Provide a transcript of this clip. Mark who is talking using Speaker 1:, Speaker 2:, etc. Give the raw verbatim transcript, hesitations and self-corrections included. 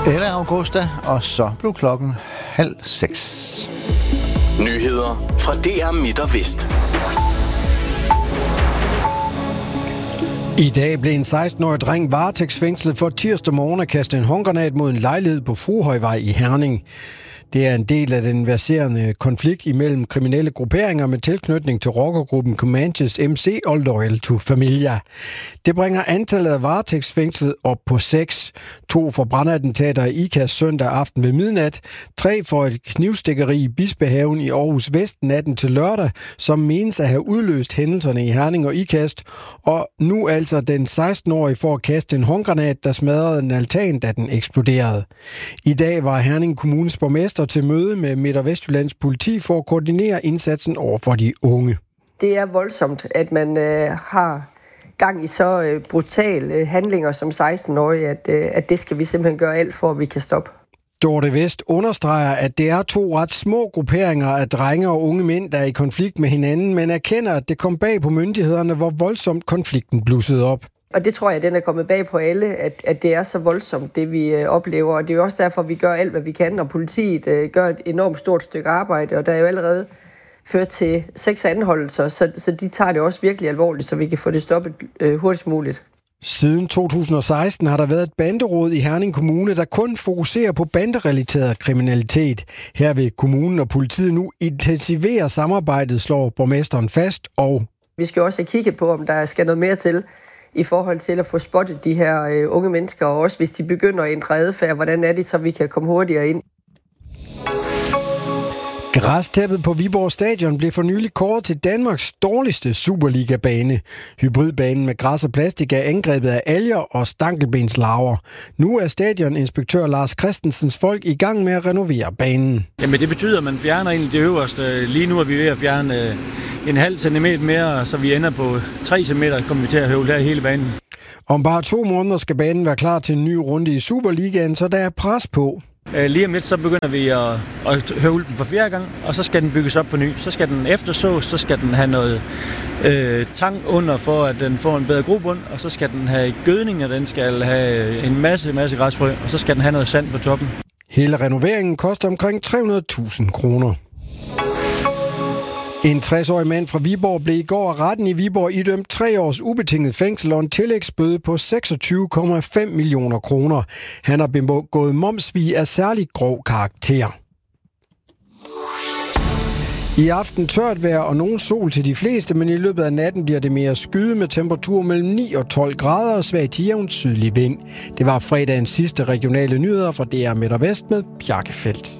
Speaker 1: Eller Augusta, og så blev klokken halv seks.
Speaker 2: Nyheder fra D R Midt og Vest.
Speaker 3: I dag blev en seksten-årig dreng varetægtsfængslet for tirsdag morgen at kaste en håndgranat mod en lejlighed på Fruehøjvej i Herning. Det er en del af den verserende konflikt imellem kriminelle grupperinger med tilknytning til rockergruppen Comanches M C og Loyal to Familia. Det bringer antallet af varetægtsfængslet op på seks. To for brandattentater i Ikast søndag aften ved midnat. Tre for et knivstikkeri i Bispehaven i Aarhus Vest natten til lørdag, som menes at have udløst hændelserne i Herning og Ikast. Og nu altså den seksten-årige for at kaste en håndgranat, der smadrede en altan, da den eksploderede. I dag var Herning Kommunes borgmester til møde med Midt- og Vestjyllands politi for at koordinere indsatsen over for de unge.
Speaker 4: Det er voldsomt, at man øh, har gang i så øh, brutale øh, handlinger som seksten-årig, at, øh, at det skal vi simpelthen gøre alt for, at vi kan stoppe.
Speaker 3: Dorte Vest understreger, at det er to ret små grupperinger af drenge og unge mænd, der er i konflikt med hinanden, men erkender, at det kom bag på myndighederne, hvor voldsomt konflikten blussede op.
Speaker 4: Og det tror jeg, den er kommet bag på alle, at, at det er så voldsomt, det vi øh, oplever. Og det er jo også derfor, vi gør alt, hvad vi kan, og politiet øh, gør et enormt stort stykke arbejde. Og der er jo allerede ført til seks anholdelser, så, så de tager det også virkelig alvorligt, så vi kan få det stoppet øh, hurtigst muligt.
Speaker 3: Siden to tusind og seksten har der været et banderåd i Herning Kommune, der kun fokuserer på banderelateret kriminalitet. Her vil kommunen og politiet nu intensivere samarbejdet, slår borgmesteren fast, og
Speaker 4: vi skal også kigge på, om der skal noget mere til i forhold til at få spottet de her øh, unge mennesker, og også hvis de begynder at ændre adfærd, hvordan er det, så vi kan komme hurtigere ind.
Speaker 3: Græstæppet på Viborg Stadion blev for nylig kåret til Danmarks dårligste Superliga-bane. Hybridbanen med græs og plastik er angrebet af alger og stankelbenslarver. Nu er stadioninspektør Lars Christensens folk i gang med at renovere banen.
Speaker 5: Jamen det betyder, at man fjerner egentlig det øverste. Lige nu er vi ved at fjerne en halv centimeter mere, så vi ender på tre centimeter, kommer vi til at høvle her hele banen.
Speaker 3: Om bare to måneder skal banen være klar til en ny runde i Superligaen, så der er pres på.
Speaker 5: Lige om lidt, så begynder vi at, at høvle den for fjerde gang, og så skal den bygges op på ny. Så skal den eftersås, så skal den have noget øh, tang under, for at den får en bedre grobund, og så skal den have gødning, og den skal have en masse, masse græsfrø, og så skal den have noget sand på toppen.
Speaker 3: Hele renoveringen koster omkring tre hundrede tusind kroner. En tres-årig mand fra Viborg blev i går af retten i Viborg idømt tre års ubetinget fængsel og en tillægsbøde på seksogtyve komma fem millioner kroner. Han har begået momssvig af særligt grov karakter. I aften tørt vejr og nogen sol til de fleste, men i løbet af natten bliver det mere skyde med temperatur mellem ni og tolv grader og svag til jævn sydlig vind. Det var fredagens sidste regionale nyheder fra D R Midt og Vest med Bjarke Feldt.